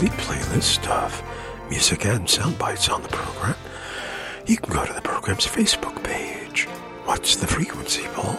complete playlist of music and sound bites on the program, you can go to the program's Facebook page. What's the frequency, Paul?